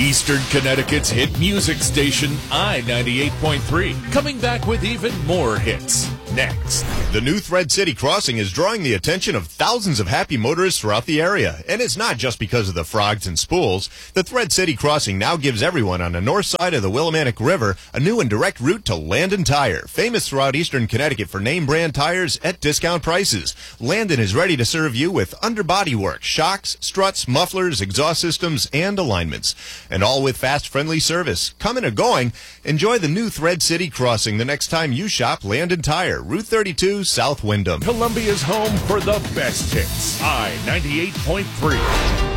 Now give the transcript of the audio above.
Eastern Connecticut's hit music station, I-98.3, coming back with even more hits. Next. The new Thread City Crossing is drawing the attention of thousands of happy motorists throughout the area. And it's not just because of the frogs and spools. The Thread City Crossing now gives everyone on the north side of the Willimantic River a new and direct route to Landon Tire, famous throughout Eastern Connecticut for name brand tires at discount prices. Landon is ready to serve you with underbody work, shocks, struts, mufflers, exhaust systems, and alignments. And all with fast, friendly service. Coming or going, enjoy the new Thread City Crossing the next time you shop Landon Tire, Route 32, South Windham. Columbia's home for the best hits. I-98.3.